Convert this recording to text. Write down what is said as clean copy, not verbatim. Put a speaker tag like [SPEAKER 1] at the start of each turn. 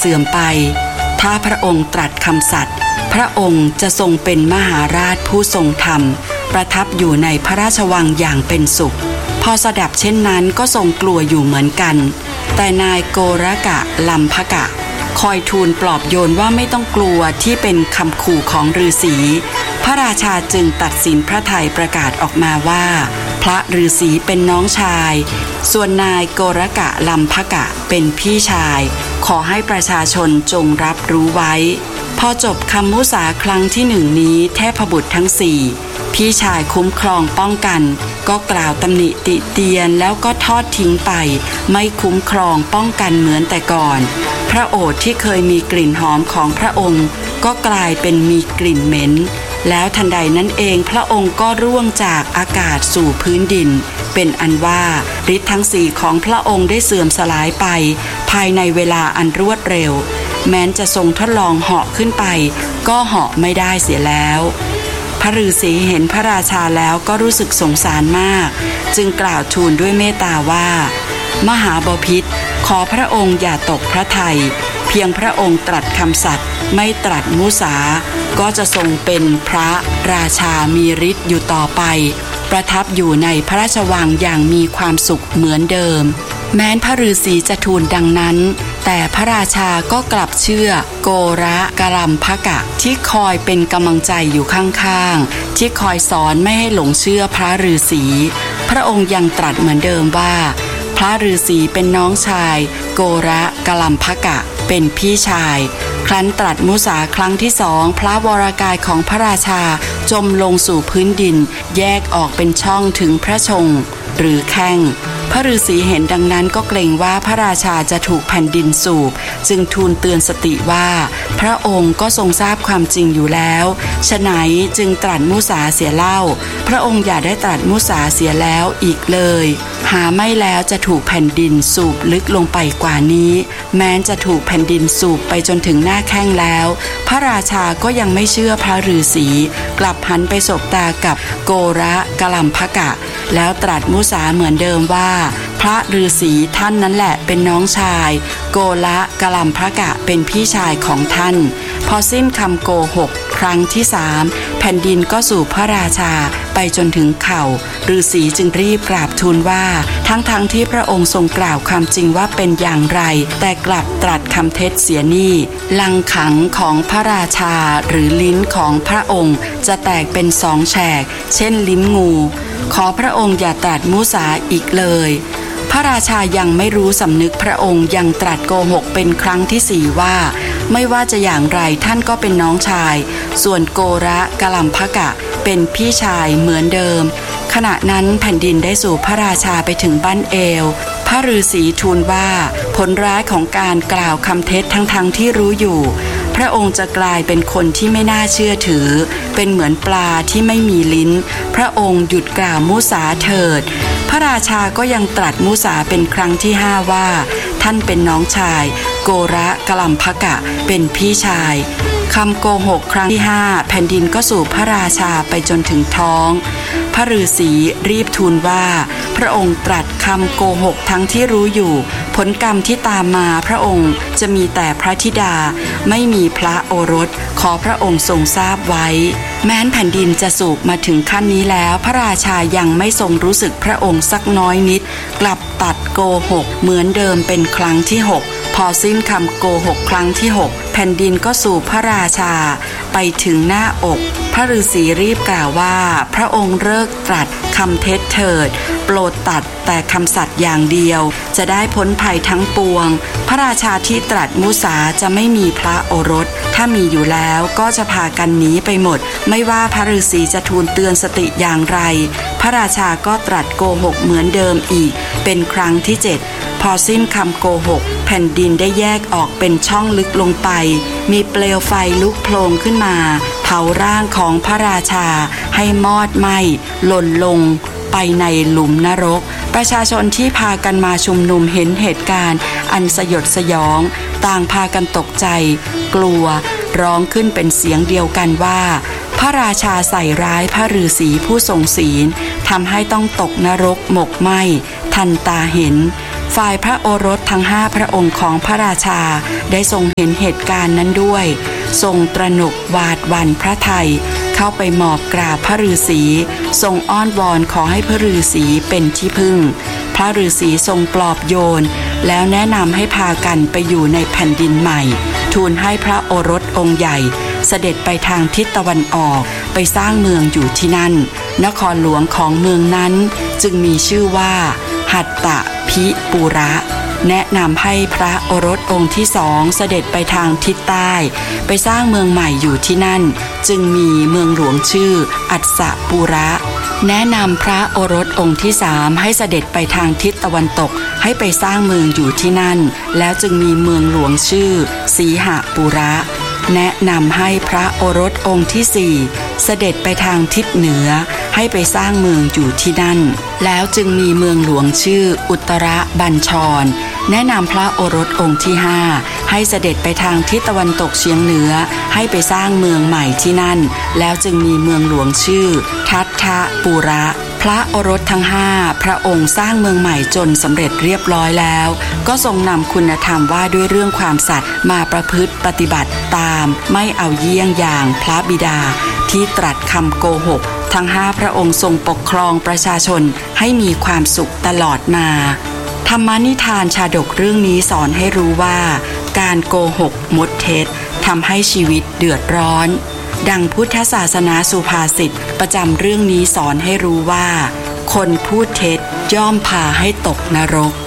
[SPEAKER 1] สื่อมไปถ้าพระองค์ตรัสคำสัตย์พระองค์จะทรงเป็นมหาราชผู้ทรงธรรมประทับอยู่ในพระราชวังอย่างเป็นสุขพอสดับเช่นนั้นก็ทรงกลัวอยู่เหมือนกันแต่นายโกรกะลัมภกะคอยทูลปลอบโยนว่าไม่ต้องกลัวที่เป็นคำขู่ของฤาษีพระราชาจึงตัดสินพระทัยประกาศออกมาว่าพระฤาษีเป็นน้องชายส่วนนายโกรกะลัมภกะเป็นพี่ชายขอให้ประชาชนจงรับรู้ไว้พอจบคำมุสาครั้งที่1นี้เทพบุตรทั้ง4พี่ชายคุ้มครองป้องกันก็กล่าวตำหนิติเตียนแล้วก็ทอดทิ้งไปไม่คุ้มครองป้องกันเหมือนแต่ก่อนพระโอษฐ์ที่เคยมีกลิ่นหอมของพระองค์ก็กลายเป็นมีกลิ่นเหม็นแล้วทันใดนั้นเองพระองค์ก็ร่วงจากอากาศสู่พื้นดินเป็นอันว่าฤทธิ์ทั้ง4ของพระองค์ได้เสื่อมสลายไปภายในเวลาอันรวดเร็วแม้จะทรงทดลองเหาะขึ้นไปก็เหาะไม่ได้เสียแล้วพระฤาษีเห็นพระราชาแล้วก็รู้สึกสงสารมากจึงกล่าวทูลด้วยเมตตาว่ามหาบพิตรขอพระองค์อย่าตกพระทัยเพียงพระองค์ตรัสคำสัตย์ไม่ตรัสมุสาก็จะทรงเป็นพระราชามีฤทธิ์อยู่ต่อไปประทับอยู่ในพระราชวังอย่างมีความสุขเหมือนเดิมแม้นพระฤาษีจะทูลดังนั้นแต่พระราชาก็กลับเชื่อโกระกะลัมภกะที่คอยเป็นกำลังใจอยู่ข้างๆที่คอยสอนไม่ให้หลงเชื่อพระฤาษีพระองค์ยังตรัสเหมือนเดิมว่าพระฤาษีเป็นน้องชายโกระกะลัมภกะเป็นพี่ชายครั้นตรัสมุสาครั้งที่2พระวรกายของพระราชาจมลงสู่พื้นดินแยกออกเป็นช่องถึงพระชงหรือแข้งพระฤาษีเห็นดังนั้นก็เกรงว่าพระราชาจะถูกแผ่นดินสูบจึงทูลเตือนสติว่าพระองค์ก็ทรงทราบความจริงอยู่แล้วฉะไหนจึงตรัสมุสาเสียเล่าพระองค์อย่าได้ตรัสมุสาเสียแล้วอีกเลยหาไม่แล้วจะถูกแผ่นดินสูบลึกลงไปกว่านี้แม้จะถูกแผ่นดินสูบไปจนถึงหน้าแข้งแล้วพระราชาก็ยังไม่เชื่อพระฤาษีกลับหันไปสบตากับโกระกะลัมภกะแล้วตรัสมุสาเหมือนเดิมว่าพระฤาษีท่านนั้นแหละเป็นน้องชายโกระกะลัมภกะเป็นพี่ชายของท่านพอสิ้นคำโกหกครั้งที่3แผ่นดินก็สู่พระราชาไปจนถึงเข่าฤาษีจึงรีบกราบทูลว่าทั้งที่พระองค์ทรงกล่าวความจริงว่าเป็นอย่างไรแต่กลับตรัสคำเท็จเสียนี่ลังขังของพระราชาหรือลิ้นของพระองค์จะแตกเป็น2แฉกเช่นลิ้นงูขอพระองค์อย่าตรัสมุสาอีกเลยพระราชายังไม่รู้สำนึกพระองค์ยังตรัสโกหกเป็นครั้งที่4ว่าไม่ว่าจะอย่างไรท่านก็เป็นน้องชายส่วนโกระกะลัมภกะเป็นพี่ชายเหมือนเดิมขณะนั้นแผ่นดินได้สู่พระราชาไปถึงบั้นเอวพระฤาษีทูลว่าผลร้ายของการกล่าวคำเท็จทั้งที่รู้อยู่พระองค์จะกลายเป็นคนที่ไม่น่าเชื่อถือเป็นเหมือนปลาที่ไม่มีลิ้นพระองค์หยุดกล่าวมุสาเถิดพระราชาก็ยังตรัสมุสาเป็นครั้งที่5ว่าท่านเป็นน้องชายโกระกะลัมภกะเป็นพี่ชายคำโกหกครั้งที่5แผ่นดินก็สู่พระราชาไปจนถึงท้องพระฤาษีรีบทูลว่าพระองค์ตรัสคำโกหกทั้งที่รู้อยู่ผลกรรมที่ตามมาพระองค์จะมีแต่พระธิดาไม่มีพระโอรสขอพระองค์ทรงทราบไว้แม้นแผ่นดินจะสูบมาถึงขั้นนี้แล้วพระราชายังไม่ทรงรู้สึกพระองค์สักน้อยนิดกลับตัดโกหกเหมือนเดิมเป็นครั้งที่6พอสิ้นคำโกหกครั้งที่6แผ่นดินก็สู่พระราชาไปถึงหน้าอกพระฤาษีรีบกล่าวว่าพระองค์เลิกตรัสคำเท็จเถิดโปรดตัดแต่คำสัตย์อย่างเดียวจะได้พ้นภัยทั้งปวงพระราชาที่ตรัสมุสาจะไม่มีพระโอรสถ้ามีอยู่แล้วก็จะพากันหนีไปหมดไม่ว่าพระฤาษีจะทูลเตือนสติอย่างไรพระราชาก็ตรัสโกหกเหมือนเดิมอีกเป็นครั้งที่7พอสิ้นคำโกหกแผ่นดินได้แยกออกเป็นช่องลึกลงไปมีเปลวไฟลุกโผล่ขึ้นมาเผาร่างของพระราชาให้มอดไหม้หล่นลงไปในหลุมนรกประชาชนที่พากันมาชุมนุมเห็นเหตุการณ์อันสยดสยองต่างพากันตกใจกลัวร้องขึ้นเป็นเสียงเดียวกันว่าพระราชาใส่ร้ายพระฤาษีผู้ทรงศีลทำให้ต้องตกนรกหมกไหม้ทันตาเห็นฝ่ายพระโอรสทั้ง5พระองค์ของพระราชาได้ทรงเห็นเหตุการณ์นั้นด้วยทรงตระหนกหวาดหวั่นพระทัยเข้าไปหมอบกราบพระฤาษีทรงอ้อนวอนขอให้พระฤาษีเป็นที่พึ่งพระฤาษีทรงปลอบโยนแล้วแนะนำให้พากันไปอยู่ในแผ่นดินใหม่ทูลให้พระโอรสองค์ใหญ่เสด็จไปทางทิศตะวันออกไปสร้างเมืองอยู่ที่นั่นนครหลวงของเมืองนั้นจึงมีชื่อว่าหัตตพิปุระแนะนำให้พระโอรสองค์ที่2เสด็จไปทางทิศใต้ไปสร้างเมืองใหม่อยู่ที่นั่นจึงมีเมืองหลวงชื่ออัสสปุระแนะนำพระโอรสองค์ที่3ให้เสด็จไปทางทิศตะวันตกให้ไปสร้างเมืองอยู่ที่นั่นแล้วจึงมีเมืองหลวงชื่อสีหปุระแนะนำให้พระโอรสองค์ที่4เสด็จไปทางทิศเหนือให้ไปสร้างเมืองอยู่ที่นั่นแล้วจึงมีเมืองหลวงชื่ออุตรบัญชรแนะนำพระโอรสองค์ที่5ให้เสด็จไปทางทิศตะวันตกเฉียงเหนือให้ไปสร้างเมืองใหม่ที่นั่นแล้วจึงมีเมืองหลวงชื่อทัตถปุระพระโอรสทั้ง5พระองค์สร้างเมืองใหม่จนสำเร็จเรียบร้อยแล้วก็ทรงนำคุณธรรมว่าด้วยเรื่องความสัตย์มาประพฤติปฏิบัติตามไม่เอาเยี่ยงอย่างพระบิดาที่ตรัสคำโกหกทั้ง5พระองค์ทรงปกครองประชาชนให้มีความสุขตลอดมาธรรมนิทานชาดกเรื่องนี้สอนให้รู้ว่าการโกหกมดเท็จทำให้ชีวิตเดือดร้อนดังพุทธศาสนาสุภาษิตประจำเรื่องนี้สอนให้รู้ว่าคนพูดเท็จย่อมพาให้ตกนรก